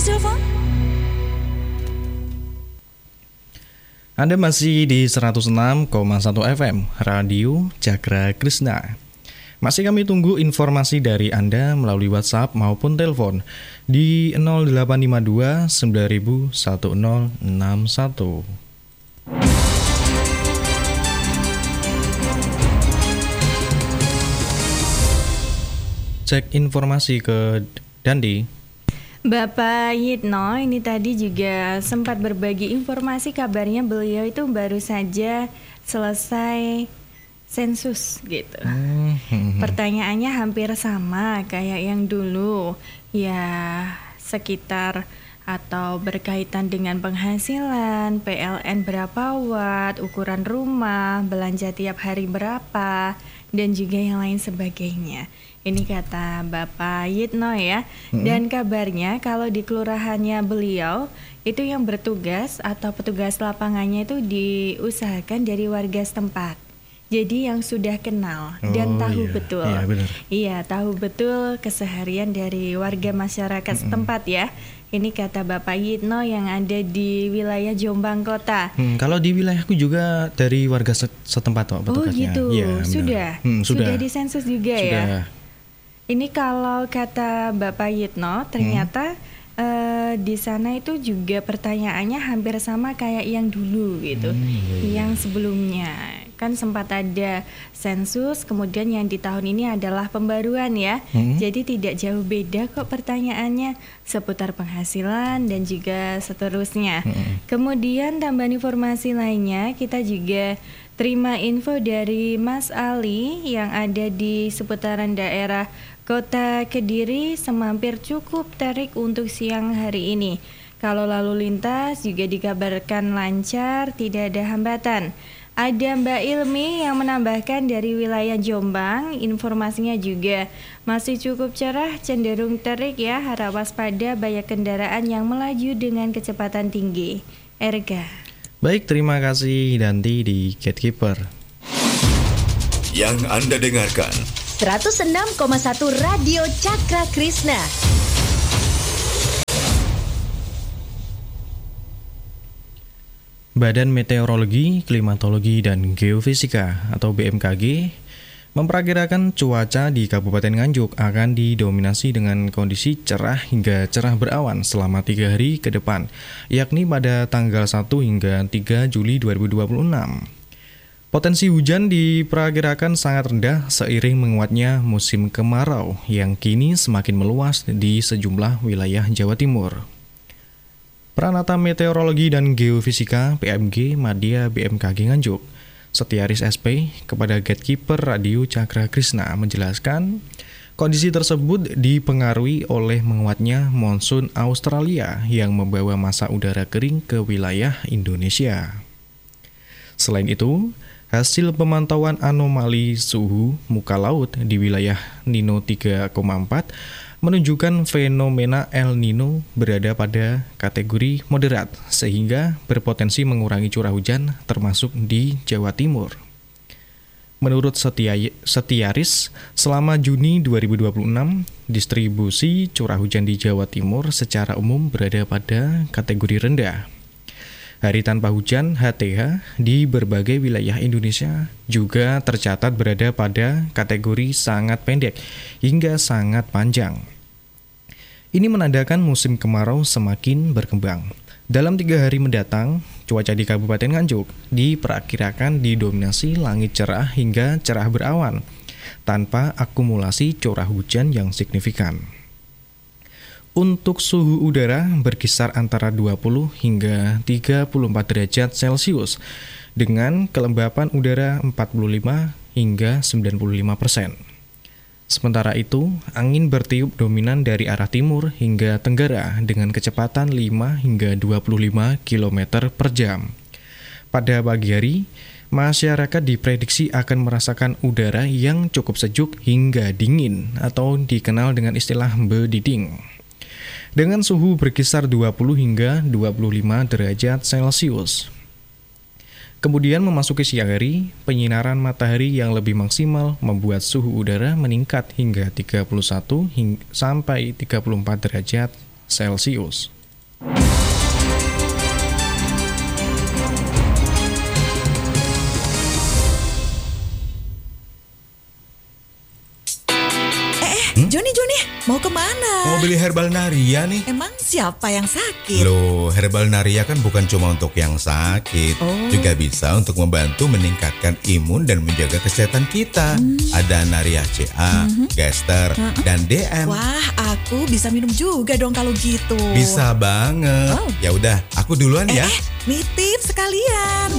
Mas Silva? Anda masih di 106,1 FM Radio Cakra Krishna. Masih kami tunggu informasi dari Anda melalui WhatsApp maupun telepon di 0852 9000 1061. Cek informasi ke Dandi. Bapak Yitno ini tadi juga sempat berbagi informasi, kabarnya beliau itu baru saja selesai sensus gitu. Pertanyaannya hampir sama kayak yang dulu, ya sekitar atau berkaitan dengan penghasilan, PLN berapa watt, ukuran rumah, belanja tiap hari berapa, dan juga yang lain sebagainya. Ini kata Bapak Yitno ya. Dan kabarnya kalau di kelurahannya beliau itu yang bertugas atau petugas lapangannya itu diusahakan dari warga setempat. Jadi yang sudah kenal dan tahu betul. Iya, benar. Iya, tahu betul keseharian dari warga masyarakat setempat ya. Ini kata Bapak Yitno yang ada di wilayah Jombang Kota. Kalau di wilayahku juga dari warga setempat kok petugasnya. Oh gitu, ya, sudah disensus juga sudah. Ya. Ini kalau kata Bapak Yitno ternyata di sana itu juga pertanyaannya hampir sama kayak yang dulu gitu, yang sebelumnya. Kan sempat ada sensus, kemudian yang di tahun ini adalah pembaruan ya. Jadi tidak jauh beda kok pertanyaannya seputar penghasilan dan juga seterusnya. Kemudian tambahan informasi lainnya, kita juga terima info dari Mas Ali yang ada di seputaran daerah Kota Kediri, semampir cukup terik untuk siang hari ini. Kalau lalu lintas juga dikabarkan lancar, tidak ada hambatan. Ada Mbak Ilmi yang menambahkan dari wilayah Jombang, informasinya juga masih cukup cerah, cenderung terik ya, harap waspada banyak kendaraan yang melaju dengan kecepatan tinggi. Erga. Baik, terima kasih Danti di Gatekeeper. Yang Anda dengarkan 106,1 Radio Cakra Krishna. Badan Meteorologi, Klimatologi, dan Geofisika atau BMKG memperkirakan cuaca di Kabupaten Nganjuk akan didominasi dengan kondisi cerah hingga cerah berawan selama 3 hari ke depan, yakni pada tanggal 1 hingga 3 Juli 2026. Potensi hujan diperkirakan sangat rendah seiring menguatnya musim kemarau yang kini semakin meluas di sejumlah wilayah Jawa Timur. Pranata Meteorologi dan Geofisika PMG Madya BMKG Nganjuk, Setiaris SP kepada Gatekeeper Radio Cakra Krishna menjelaskan, kondisi tersebut dipengaruhi oleh menguatnya monsun Australia yang membawa massa udara kering ke wilayah Indonesia. Selain itu, hasil pemantauan anomali suhu muka laut di wilayah Nino 3,4 menunjukkan fenomena El Nino berada pada kategori moderat sehingga berpotensi mengurangi curah hujan termasuk di Jawa Timur. Menurut Setiaris, selama Juni 2026, distribusi curah hujan di Jawa Timur secara umum berada pada kategori rendah. Hari tanpa hujan (HTH) di berbagai wilayah Indonesia juga tercatat berada pada kategori sangat pendek hingga sangat panjang. Ini menandakan musim kemarau semakin berkembang. Dalam 3 hari mendatang, cuaca di Kabupaten Nganjuk diperkirakan didominasi langit cerah hingga cerah berawan, tanpa akumulasi curah hujan yang signifikan. Untuk suhu udara berkisar antara 20 hingga 34 derajat Celcius dengan kelembapan udara 45 hingga 95%. Sementara itu, angin bertiup dominan dari arah timur hingga tenggara dengan kecepatan 5 hingga 25 km per jam. Pada pagi hari, masyarakat diprediksi akan merasakan udara yang cukup sejuk hingga dingin atau dikenal dengan istilah bediding, dengan suhu berkisar 20 hingga 25 derajat Celcius. Kemudian memasuki siang hari, penyinaran matahari yang lebih maksimal membuat suhu udara meningkat hingga 31 sampai 34 derajat Celcius. Joni, mau kemana? Mau beli herbal Naria nih. Emang siapa yang sakit? Loh, herbal Naria kan bukan cuma untuk yang sakit, juga bisa untuk membantu meningkatkan imun dan menjaga kesehatan kita. Ada Naria CA, Gester, dan DM. Wah, aku bisa minum juga dong kalau gitu. Bisa banget. Ya udah, aku duluan ya. Nitip sekalian.